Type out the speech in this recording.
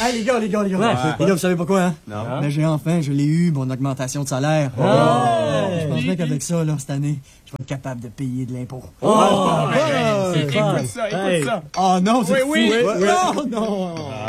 Hey, les gars. Ouais, Les gars, vous savez pourquoi, hein? Non. Mais je l'ai eu, mon augmentation de salaire. Je pense bien qu'avec ça, là, cette année, je vais être capable de payer de l'impôt. C'est Écoute ça. Oh non, c'est Oui, fou. oui. Non.